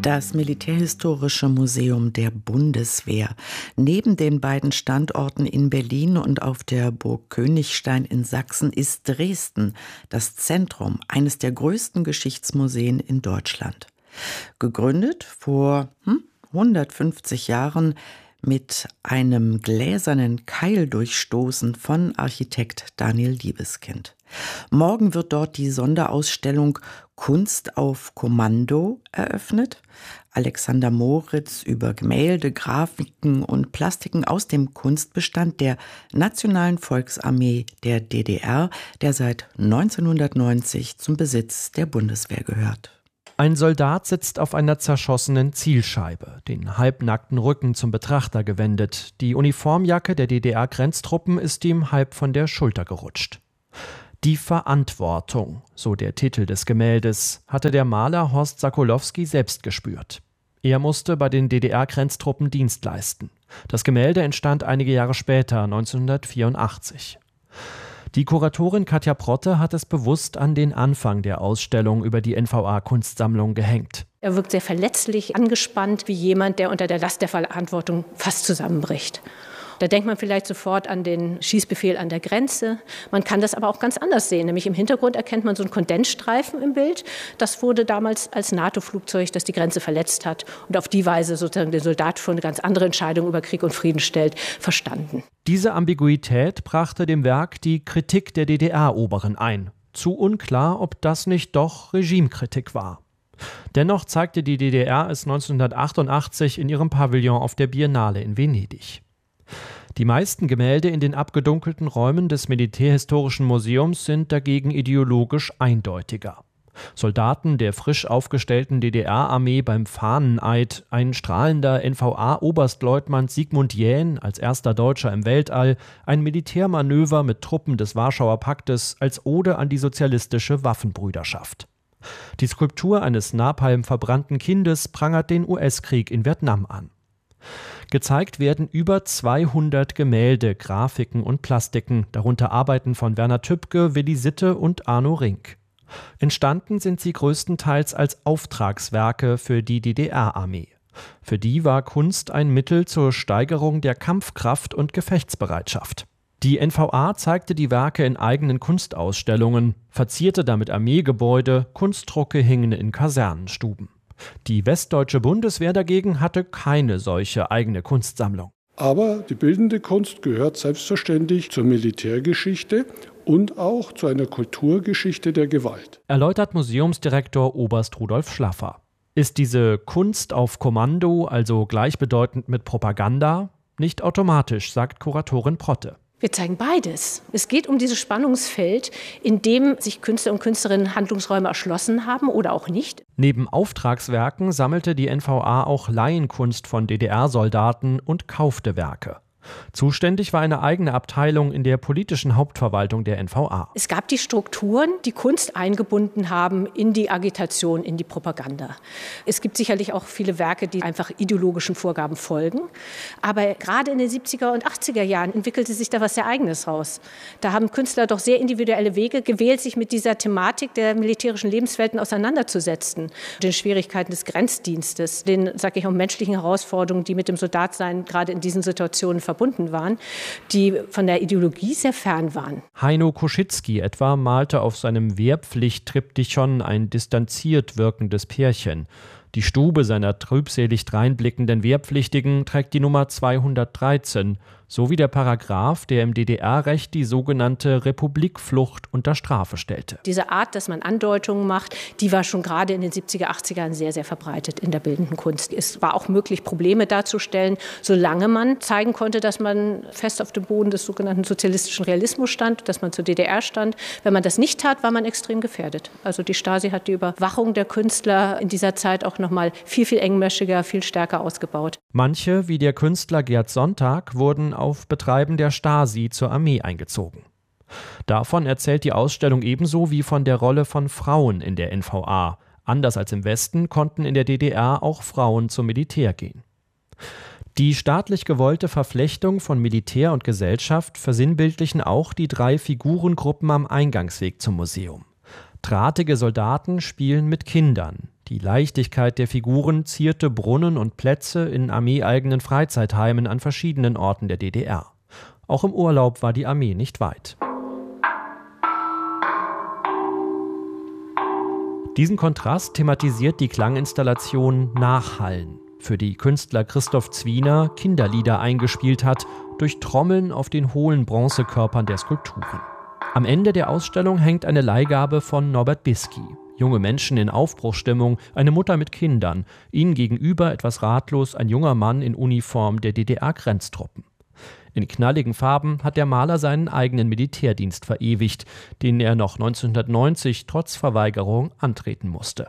Das Militärhistorische Museum der Bundeswehr. Neben den beiden Standorten in Berlin und auf der Burg Königstein in Sachsen ist Dresden das Zentrum eines der größten Geschichtsmuseen in Deutschland. Gegründet vor 150 Jahren mit einem gläsernen Keildurchstoßen von Architekt Daniel Libeskind. Morgen wird dort die Sonderausstellung Kunst auf Kommando eröffnet. Alexander Moritz über Gemälde, Grafiken und Plastiken aus dem Kunstbestand der Nationalen Volksarmee der DDR, der seit 1990 zum Besitz der Bundeswehr gehört. Ein Soldat sitzt auf einer zerschossenen Zielscheibe, den halbnackten Rücken zum Betrachter gewendet. Die Uniformjacke der DDR-Grenztruppen ist ihm halb von der Schulter gerutscht. Die Verantwortung, so der Titel des Gemäldes, hatte der Maler Horst Sokolowski selbst gespürt. Er musste bei den DDR-Grenztruppen Dienst leisten. Das Gemälde entstand einige Jahre später, 1984. Die Kuratorin Katja Protte hat es bewusst an den Anfang der Ausstellung über die NVA-Kunstsammlung gehängt. Er wirkt sehr verletzlich, angespannt, wie jemand, der unter der Last der Verantwortung fast zusammenbricht. Da denkt man vielleicht sofort an den Schießbefehl an der Grenze. Man kann das aber auch ganz anders sehen. Nämlich im Hintergrund erkennt man so einen Kondensstreifen im Bild. Das wurde damals als NATO-Flugzeug, das die Grenze verletzt hat und auf die Weise sozusagen den Soldat vor eine ganz andere Entscheidung über Krieg und Frieden stellt, verstanden. Diese Ambiguität brachte dem Werk die Kritik der DDR-Oberen ein. Zu unklar, ob das nicht doch Regimekritik war. Dennoch zeigte die DDR es 1988 in ihrem Pavillon auf der Biennale in Venedig. Die meisten Gemälde in den abgedunkelten Räumen des Militärhistorischen Museums sind dagegen ideologisch eindeutiger. Soldaten der frisch aufgestellten DDR-Armee beim Fahneneid, ein strahlender NVA-Oberstleutnant Sigmund Jähn als erster Deutscher im Weltall, ein Militärmanöver mit Truppen des Warschauer Paktes als Ode an die sozialistische Waffenbrüderschaft. Die Skulptur eines napalmverbrannten Kindes prangert den US-Krieg in Vietnam an. Gezeigt werden über 200 Gemälde, Grafiken und Plastiken, darunter Arbeiten von Werner Tübke, Willi Sitte und Arno Rink. Entstanden sind sie größtenteils als Auftragswerke für die DDR-Armee. Für die war Kunst ein Mittel zur Steigerung der Kampfkraft und Gefechtsbereitschaft. Die NVA zeigte die Werke in eigenen Kunstausstellungen, verzierte damit Armeegebäude, Kunstdrucke hingen in Kasernenstuben. Die westdeutsche Bundeswehr dagegen hatte keine solche eigene Kunstsammlung. Aber die bildende Kunst gehört selbstverständlich zur Militärgeschichte und auch zu einer Kulturgeschichte der Gewalt. Erläutert Museumsdirektor Oberst Rudolf Schlaffer. Ist diese Kunst auf Kommando also gleichbedeutend mit Propaganda? Nicht automatisch, sagt Kuratorin Protte. Wir zeigen beides. Es geht um dieses Spannungsfeld, in dem sich Künstler und Künstlerinnen Handlungsräume erschlossen haben oder auch nicht. Neben Auftragswerken sammelte die NVA auch Laienkunst von DDR-Soldaten und kaufte Werke. Zuständig war eine eigene Abteilung in der politischen Hauptverwaltung der NVA. Es gab die Strukturen, die Kunst eingebunden haben in die Agitation, in die Propaganda. Es gibt sicherlich auch viele Werke, die einfach ideologischen Vorgaben folgen. Aber gerade in den 70er und 80er Jahren entwickelte sich da was sehr Eigenes raus. Da haben Künstler doch sehr individuelle Wege gewählt, sich mit dieser Thematik der militärischen Lebenswelten auseinanderzusetzen. Den Schwierigkeiten des Grenzdienstes, den, sage ich auch, menschlichen Herausforderungen, die mit dem Soldatsein gerade in diesen Situationen verbunden waren, die von der Ideologie sehr fern waren. Heino Koschitzky etwa malte auf seinem Wehrpflicht-Triptychon ein distanziert wirkendes Pärchen. Die Stube seiner trübselig dreinblickenden Wehrpflichtigen trägt die Nummer 213, sowie der Paragraph, der im DDR-Recht die sogenannte Republikflucht unter Strafe stellte. Diese Art, dass man Andeutungen macht, die war schon gerade in den 70er, 80ern sehr, sehr verbreitet in der bildenden Kunst. Es war auch möglich, Probleme darzustellen, solange man zeigen konnte, dass man fest auf dem Boden des sogenannten sozialistischen Realismus stand, dass man zur DDR stand. Wenn man das nicht tat, war man extrem gefährdet. Also die Stasi hat die Überwachung der Künstler in dieser Zeit auch noch mal viel, viel engmaschiger, viel stärker ausgebaut. Manche, wie der Künstler Gerd Sonntag, wurden auf Betreiben der Stasi zur Armee eingezogen. Davon erzählt die Ausstellung ebenso wie von der Rolle von Frauen in der NVA. Anders als im Westen konnten in der DDR auch Frauen zum Militär gehen. Die staatlich gewollte Verflechtung von Militär und Gesellschaft versinnbildlichen auch die 3 Figurengruppen am Eingangsweg zum Museum. Drahtige Soldaten spielen mit Kindern. Die Leichtigkeit der Figuren zierte Brunnen und Plätze in armeeeigenen Freizeitheimen an verschiedenen Orten der DDR. Auch im Urlaub war die Armee nicht weit. Diesen Kontrast thematisiert die Klanginstallation Nachhallen, für die Künstler Christoph Zwiener Kinderlieder eingespielt hat, durch Trommeln auf den hohlen Bronzekörpern der Skulpturen. Am Ende der Ausstellung hängt eine Leihgabe von Norbert Bisky. Junge Menschen in Aufbruchsstimmung, eine Mutter mit Kindern, ihnen gegenüber etwas ratlos ein junger Mann in Uniform der DDR-Grenztruppen. In knalligen Farben hat der Maler seinen eigenen Militärdienst verewigt, den er noch 1990 trotz Verweigerung antreten musste.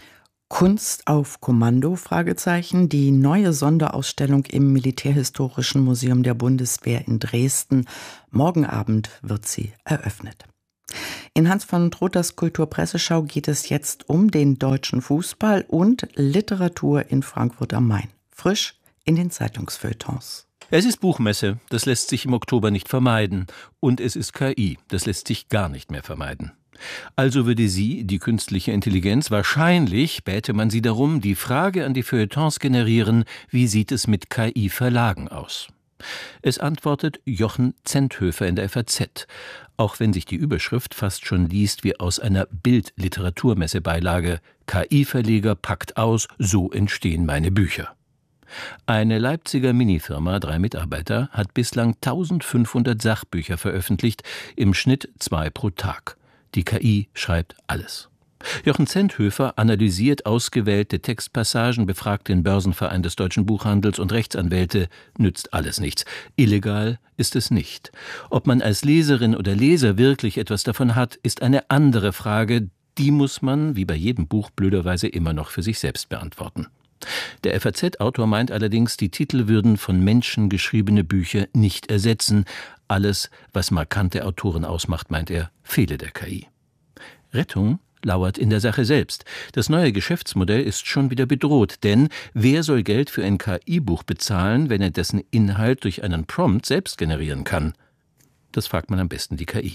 Kunst auf Kommando? Die neue Sonderausstellung im Militärhistorischen Museum der Bundeswehr in Dresden. Morgen Abend wird sie eröffnet. In Hans von Trotters Kulturpresseschau geht es jetzt um den deutschen Fußball und Literatur in Frankfurt am Main. Frisch in den Zeitungsfeuilletons. Es ist Buchmesse, das lässt sich im Oktober nicht vermeiden. Und es ist KI, das lässt sich gar nicht mehr vermeiden. Also würde sie, die künstliche Intelligenz, wahrscheinlich, bäte man sie darum, die Frage an die Feuilletons generieren, wie sieht es mit KI-Verlagen aus? Es antwortet Jochen Zenthöfer in der FAZ, auch wenn sich die Überschrift fast schon liest wie aus einer Bild-Literaturmesse-Beilage: KI-Verleger packt aus, so entstehen meine Bücher. Eine Leipziger Minifirma, 3 Mitarbeiter, hat bislang 1500 Sachbücher veröffentlicht, im Schnitt 2 pro Tag. Die KI schreibt alles. Jochen Zenthöfer analysiert ausgewählte Textpassagen, befragt den Börsenverein des deutschen Buchhandels und Rechtsanwälte, nützt alles nichts. Illegal ist es nicht. Ob man als Leserin oder Leser wirklich etwas davon hat, ist eine andere Frage. Die muss man, wie bei jedem Buch, blöderweise immer noch für sich selbst beantworten. Der FAZ-Autor meint allerdings, die Titel würden von Menschen geschriebene Bücher nicht ersetzen. Alles, was markante Autoren ausmacht, meint er, fehle der KI. Rettung lauert in der Sache selbst. Das neue Geschäftsmodell ist schon wieder bedroht, denn wer soll Geld für ein KI-Buch bezahlen, wenn er dessen Inhalt durch einen Prompt selbst generieren kann? Das fragt man am besten die KI.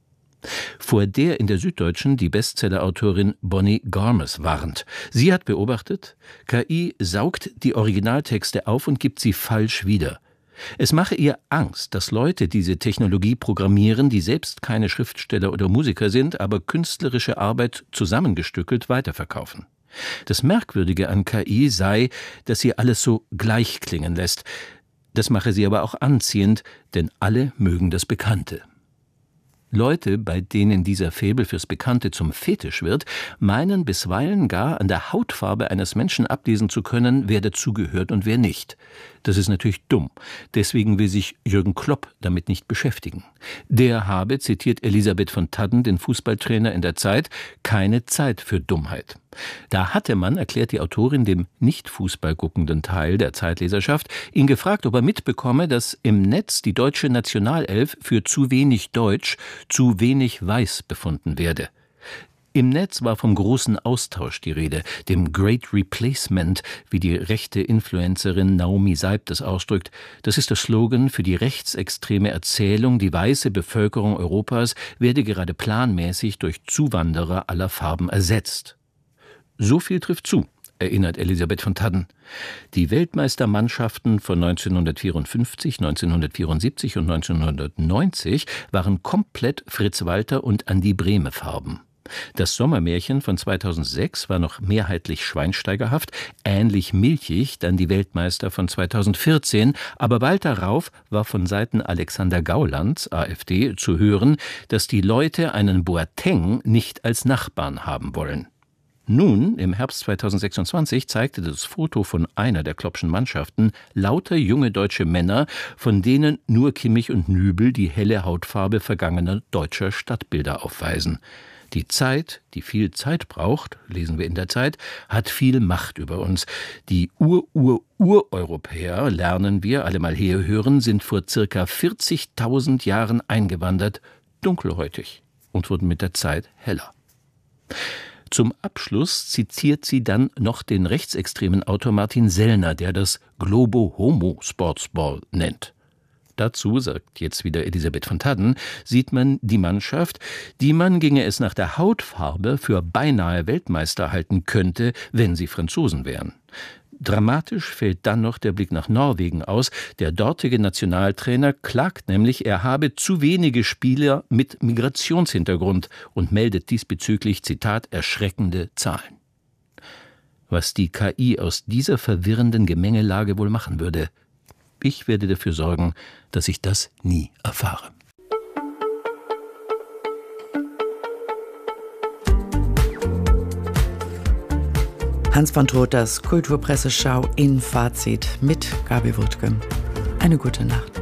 Vor der in der Süddeutschen die Bestsellerautorin Bonnie Garmus warnt. Sie hat beobachtet, KI saugt die Originaltexte auf und gibt sie falsch wieder. Es mache ihr Angst, dass Leute diese Technologie programmieren, die selbst keine Schriftsteller oder Musiker sind, aber künstlerische Arbeit zusammengestückelt weiterverkaufen. Das Merkwürdige an KI sei, dass sie alles so gleich klingen lässt. Das mache sie aber auch anziehend, denn alle mögen das Bekannte. Leute, bei denen dieser Faible fürs Bekannte zum Fetisch wird, meinen bisweilen gar an der Hautfarbe eines Menschen ablesen zu können, wer dazugehört und wer nicht. Das ist natürlich dumm. Deswegen will sich Jürgen Klopp damit nicht beschäftigen. Der habe, zitiert Elisabeth von Tadden, den Fußballtrainer in der Zeit, keine Zeit für Dummheit. Da hatte man, erklärt die Autorin dem nicht Fußball guckenden Teil der Zeitleserschaft, ihn gefragt, ob er mitbekomme, dass im Netz die deutsche Nationalelf für zu wenig Deutsch, zu wenig Weiß befunden werde. Im Netz war vom großen Austausch die Rede, dem Great Replacement, wie die rechte Influencerin Naomi Seib das ausdrückt. Das ist der Slogan für die rechtsextreme Erzählung, die weiße Bevölkerung Europas werde gerade planmäßig durch Zuwanderer aller Farben ersetzt. So viel trifft zu, erinnert Elisabeth von Tadden. Die Weltmeistermannschaften von 1954, 1974 und 1990 waren komplett Fritz-Walter und Andi Brehme Farben. Das Sommermärchen von 2006 war noch mehrheitlich schweinsteigerhaft, ähnlich milchig dann die Weltmeister von 2014, aber bald darauf war von Seiten Alexander Gaulands, AfD, zu hören, dass die Leute einen Boateng nicht als Nachbarn haben wollen. Nun, im Herbst 2026, zeigte das Foto von einer der Kloppschen Mannschaften lauter junge deutsche Männer, von denen nur Kimmich und Nübel die helle Hautfarbe vergangener deutscher Stadtbilder aufweisen. Die Zeit, die viel Zeit braucht, lesen wir in der Zeit, hat viel Macht über uns. Die Ur-Europäer, lernen wir, alle mal herhören, sind vor circa 40.000 Jahren eingewandert, dunkelhäutig und wurden mit der Zeit heller. Zum Abschluss zitiert sie dann noch den rechtsextremen Autor Martin Sellner, der das Globo Homo Sportsball nennt. Dazu, sagt jetzt wieder Elisabeth von Thadden, sieht man die Mannschaft, die man, ginge es nach der Hautfarbe, für beinahe Weltmeister halten könnte, wenn sie Franzosen wären. Dramatisch fällt dann noch der Blick nach Norwegen aus. Der dortige Nationaltrainer klagt nämlich, er habe zu wenige Spieler mit Migrationshintergrund und meldet diesbezüglich, Zitat, erschreckende Zahlen. Was die KI aus dieser verwirrenden Gemengelage wohl machen würde, ich werde dafür sorgen, dass ich das nie erfahre. Hans von Troters Kulturpresseschau in Fazit mit Gabi Wuttke. Eine gute Nacht.